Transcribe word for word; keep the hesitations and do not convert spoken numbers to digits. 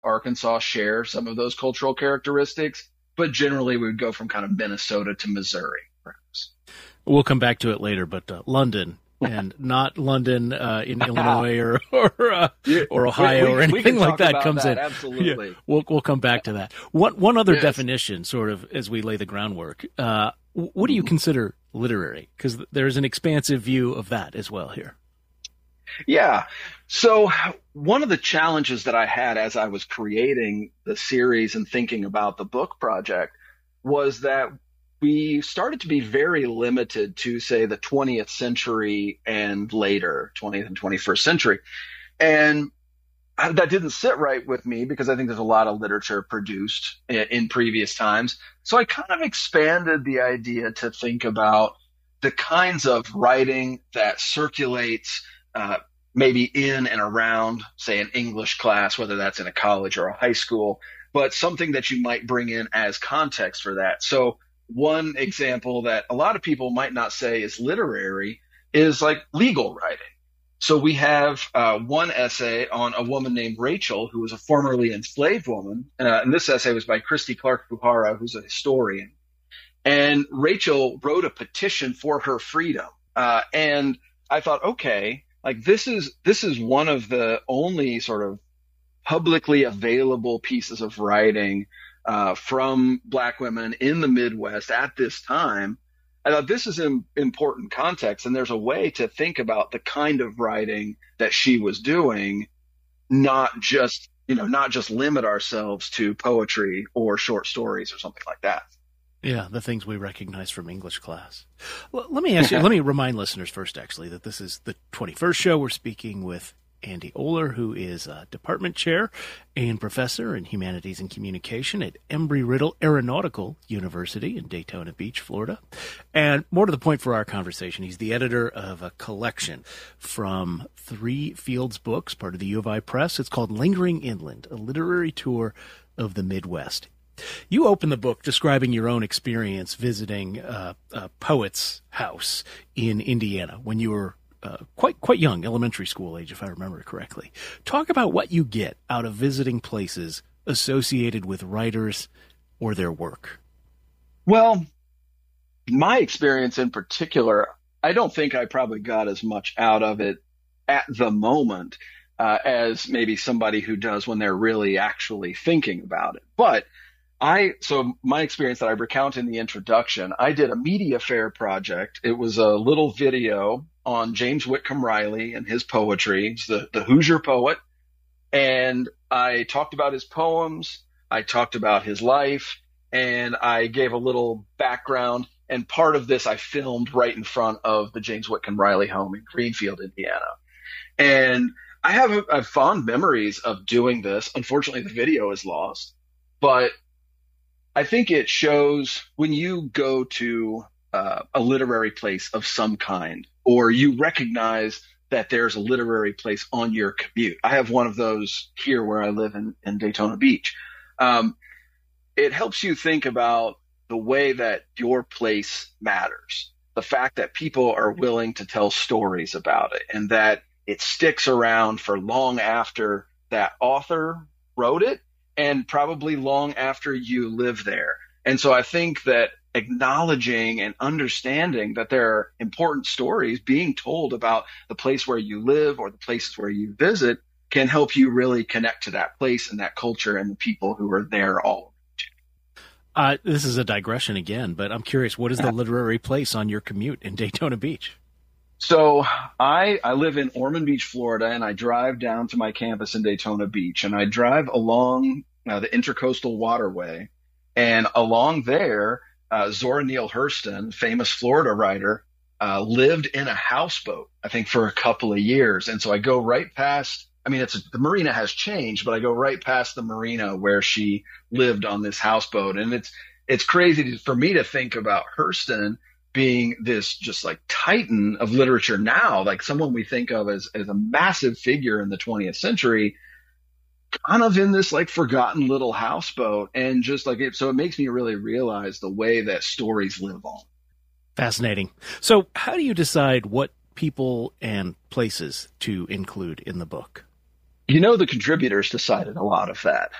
Arkansas share some of those cultural characteristics, but generally we would go from kind of Minnesota to Missouri, perhaps. We'll come back to it later, but uh, London. And not London uh, in Illinois or or, uh, or Ohio we, we, or anything like that comes that, in. Absolutely, yeah, we'll we'll come back to that. One one other yes. definition, sort of as we lay the groundwork. Uh, what do you consider literary? Because there's an expansive view of that as well here. Yeah. So one of the challenges that I had as I was creating the series and thinking about the book project was that we started to be very limited to, say, the twentieth century and later, twentieth and twenty-first century. And that didn't sit right with me because I think there's a lot of literature produced in, in previous times. So I kind of expanded the idea to think about the kinds of writing that circulates uh, maybe in and around, say, an English class, whether that's in a college or a high school, but something that you might bring in as context for that. So one example that a lot of people might not say is literary is like legal writing. So we have uh, one essay on a woman named Rachel, who was a formerly enslaved woman. Uh, and this essay was by Christy Clark Fuhara, who's a historian. And Rachel wrote a petition for her freedom. Uh, and I thought, okay, like this is this is one of the only sort of publicly available pieces of writing Uh, from Black women in the Midwest at this time. I thought this is an important context, and there's a way to think about the kind of writing that she was doing, not just, you know, not just limit ourselves to poetry or short stories or something like that. Yeah, the things we recognize from English class. Well, let me ask you, let me remind listeners first, actually, that this is the twenty-first show. We're speaking with Andy Oler, who is a department chair and professor in humanities and communication at Embry-Riddle Aeronautical University in Daytona Beach, Florida. And more to the point for our conversation, he's the editor of a collection from Three Fields Books, part of the U of I Press. It's called Lingering Inland, a literary tour of the Midwest. You open the book describing your own experience visiting uh, a poet's house in Indiana when you were Uh, quite quite young, elementary school age, if I remember correctly. Talk about what you get out of visiting places associated with writers or their work. Well, my experience in particular, I don't think I probably got as much out of it at the moment uh, as maybe somebody who does when they're really actually thinking about it. But I, so my experience that I recount in the introduction, I did a media fair project. It was a little video on James Whitcomb Riley and his poetry. He's the, the Hoosier poet. And I talked about his poems. I talked about his life, and I gave a little background. And part of this I filmed right in front of the James Whitcomb Riley home in Greenfield, Indiana. And I have, I have fond memories of doing this. Unfortunately, the video is lost, but I think it shows when you go to uh, a literary place of some kind, or you recognize that there's a literary place on your commute. I have one of those here where I live in, in Daytona Beach. Um, it helps you think about the way that your place matters, the fact that people are willing to tell stories about it, and that it sticks around for long after that author wrote it, and probably long after you live there. And so I think that acknowledging and understanding that there are important stories being told about the place where you live or the places where you visit can help you really connect to that place and that culture and the people who are there all. Uh, this is a digression again, but I'm curious, what is the literary place on your commute in Daytona Beach? So I, I live in Ormond Beach, Florida, and I drive down to my campus in Daytona Beach, and I drive along uh, the Intercoastal Waterway, and along there, uh, Zora Neale Hurston, famous Florida writer, uh, lived in a houseboat, I think, for a couple of years. And so I go right past, I mean, it's the marina has changed, but I go right past the marina where she lived on this houseboat. And it's, it's crazy to, for me to think about Hurston being this just like titan of literature now, like someone we think of as, as a massive figure in the twentieth century, kind of in this like forgotten little houseboat. And just like it, so it makes me really realize the way that stories live on. Fascinating. So how do you decide what people and places to include in the book? You know, the contributors decided a lot of that.